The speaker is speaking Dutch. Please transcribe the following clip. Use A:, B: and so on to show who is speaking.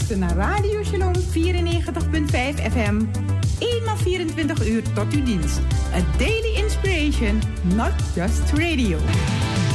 A: luistert naar Radio Shalom 94.5 FM. Eenmaal 24 uur tot uw dienst. A daily inspiration, not just radio.